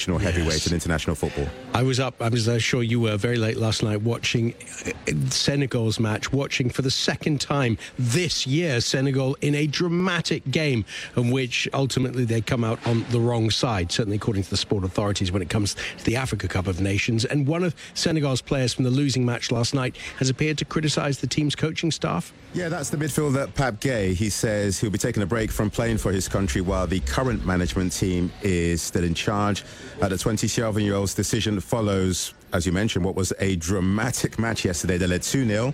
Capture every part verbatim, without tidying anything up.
heavyweight Yes. in international football. I was up, I was uh, sure you were very late last night watching uh, Senegal's match, watching for the second time this year Senegal in a dramatic game in which ultimately they come out on the wrong side, certainly according to the sport authorities when it comes to the Africa Cup of Nations. And one of Senegal's players from the losing match last night has appeared to criticise the team's coaching staff. Yeah, that's the midfielder Pape Gueye. He says he'll be taking a break from playing for his country while the current management team is still in charge. Uh, the twenty-seven-year-old's decision follows, as you mentioned, what was a dramatic match yesterday. They led two nil.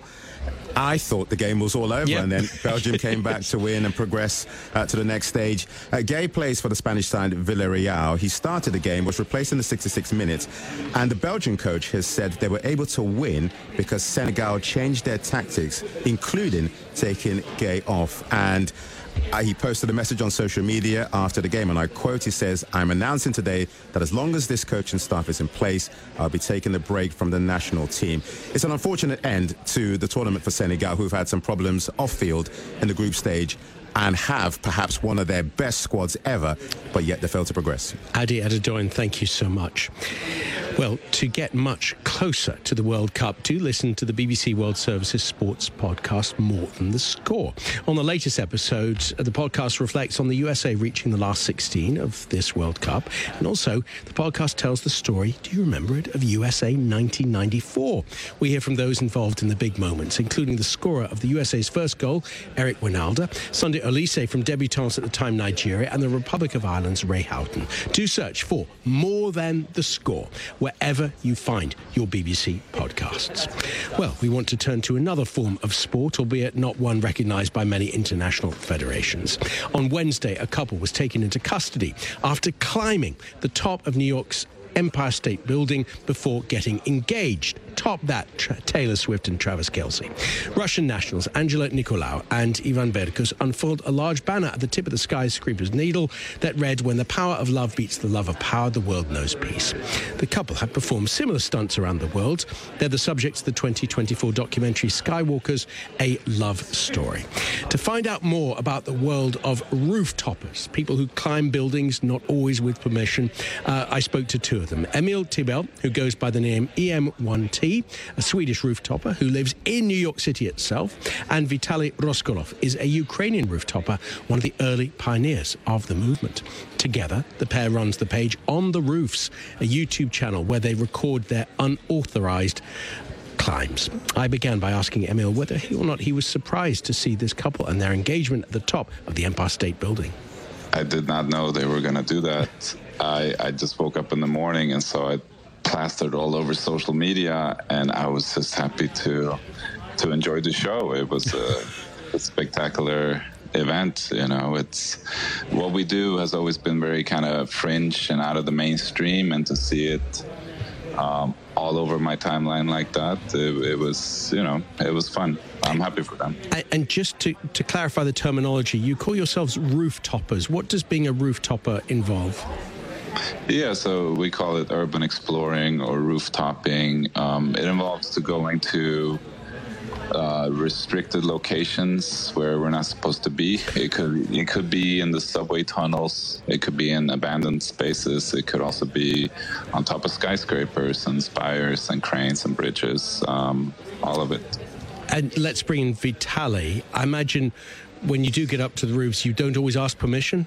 I thought the game was all over, Yep. and then Belgium came back to win and progress uh, to the next stage. Uh, Gueye plays for the Spanish side Villarreal. He started the game, was replaced in the sixty-sixth minute, and the Belgian coach has said they were able to win because Senegal changed their tactics, including taking Gueye off. And Uh, he posted a message on social media after the game, and I quote, he says, "I'm announcing today that as long as this coaching staff is in place, I'll be taking a break from the national team." It's an unfortunate end to the tournament for Senegal, who've had some problems off-field in the group stage and have perhaps one of their best squads ever, but yet they failed to progress. Adi Adedoyin, thank you so much. Well, to get much closer to the World Cup, do listen to the B B C World Service's sports podcast, More Than the Score. On the latest episode, the podcast reflects on the U S A reaching the last sixteen of this World Cup. And also, the podcast tells the story, do you remember it, of U S A nineteen ninety-four. We hear from those involved in the big moments, including the scorer of the U S A's first goal, Eric Winalda, Sunday Olise from debutants at the time Nigeria, and the Republic of Ireland's Ray Houghton. Do search for More Than the Score wherever you find your B B C podcasts. Well, we want to turn to another form of sport, albeit not one recognised by many international federations. On Wednesday, a couple was taken into custody after climbing the top of New York's Empire State Building before getting engaged. Top that, Tra- Taylor Swift and Travis Kelce. Russian nationals Angela Nicolau and Ivan Berkus unfurled a large banner at the tip of the skyscraper's needle that read, "When the power of love beats the love of power, the world knows peace." The couple have performed similar stunts around the world. They're the subjects of the twenty twenty-four documentary Skywalkers, A Love Story. To find out more about the world of roof-toppers, people who climb buildings not always with permission, uh, I spoke to two of them. Emil Tibel, who goes by the name E M one T, a Swedish rooftopper who lives in New York City itself, and Vitaly Roskolov is a Ukrainian rooftopper, one of the early pioneers of the movement. Together, the pair runs the page On the Roofs, a YouTube channel where they record their unauthorized climbs. I began by asking Emil whether he or not he was surprised to see this couple and their engagement at the top of the Empire State Building. I did not know they were going to do that. I, I just woke up in the morning and saw it plastered all over social media, and I was just happy to to enjoy the show. It was a, a spectacular event. You know, it's what we do has always been very kind of fringe and out of the mainstream, and to see it um, all over my timeline like that, it, it was, you know, it was fun. I'm happy for them. And, and just to, to clarify the terminology, you call yourselves roof-toppers. What does being a roof-topper involve? Yeah, so we call it urban exploring or roof-topping. Um, it involves to going to uh, restricted locations where we're not supposed to be. It could it could be in the subway tunnels. It could be in abandoned spaces. It could also be on top of skyscrapers and spires and cranes and bridges. Um, all of it. And let's bring in Vitaly. I imagine when you do get up to the roofs, you don't always ask permission?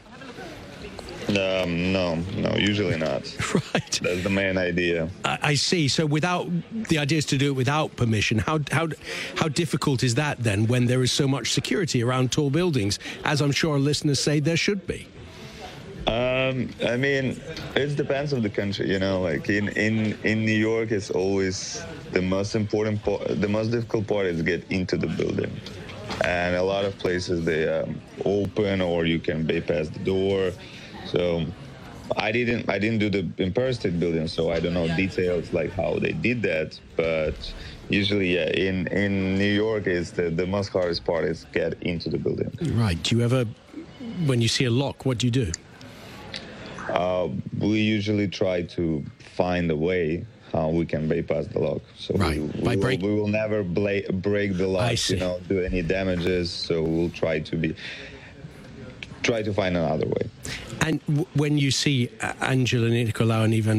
Um, no, no, usually not. Right. That's the main idea. I, I see. So without, the idea is to do it without permission. How, how, how difficult is that then when there is so much security around tall buildings, as I'm sure our listeners say there should be? Um, I mean, it depends on the country, you know, like in, in, in New York, it's always the most important part, the most difficult part is get into the building. And a lot of places they um, open or you can bypass the door. So I didn't I didn't do the Empire State Building, so I don't know details like how they did that. But usually, yeah, in, in New York, is the, the most hardest part is get into the building. Right. Do you ever, when you see a lock, what do you do? Uh, we usually try to find a way how we can bypass the lock. So right. we, we, By will, break- we will never bla- break the lock, I see. you know, do any damages. So we'll try to be... try to find another way. And w- when you see uh, Angela Nicolau and Ivan